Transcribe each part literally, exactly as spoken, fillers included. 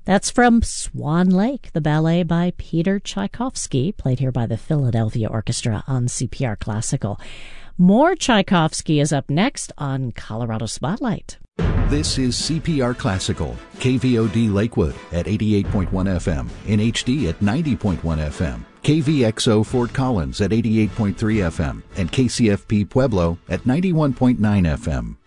That's from Swan Lake, the ballet by Peter Tchaikovsky, played here by the Philadelphia Orchestra on C P R Classical. More Tchaikovsky is up next on Colorado Spotlight. This is C P R Classical, K V O D Lakewood at eighty-eight point one F M, in H D at ninety point one F M, K V X O Fort Collins at eighty-eight point three F M, and K C F P Pueblo at ninety-one point nine F M.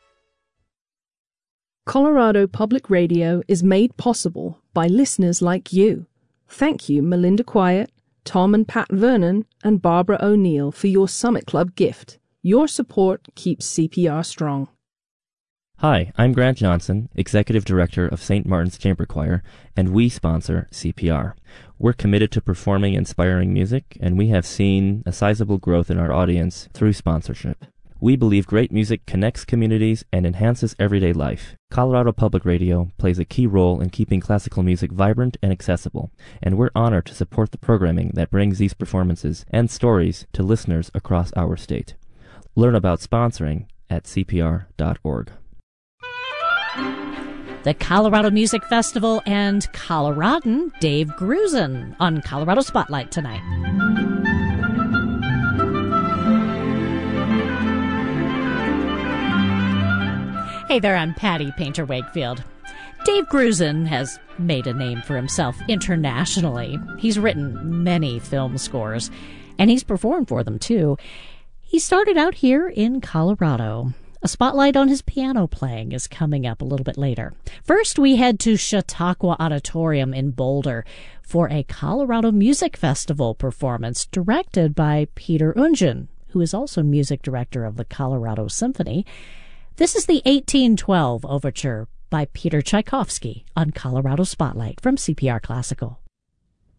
Colorado Public Radio is made possible by listeners like you. Thank you, Melinda Quiet, Tom and Pat Vernon, and Barbara O'Neill for your Summit Club gift. Your support keeps C P R strong. Hi, I'm Grant Johnson, Executive Director of Saint Martin's Chamber Choir, and we sponsor C P R. We're committed to performing inspiring music, and we have seen a sizable growth in our audience through sponsorship. We believe great music connects communities and enhances everyday life. Colorado Public Radio plays a key role in keeping classical music vibrant and accessible, and we're honored to support the programming that brings these performances and stories to listeners across our state. Learn about sponsoring at C P R dot org. The Colorado Music Festival and Coloradan Dave Grusin on Colorado Spotlight tonight. Hey there, I'm Patty Painter Wakefield. Dave Grusin has made a name for himself internationally. He's written many film scores, and he's performed for them, too. He started out here in Colorado. A spotlight on his piano playing is coming up a little bit later. First, we head to Chautauqua Auditorium in Boulder for a Colorado Music Festival performance directed by Peter Ungen, who is also music director of the Colorado Symphony. This is the eighteen twelve Overture by Peter Tchaikovsky on Colorado Spotlight from C P R Classical.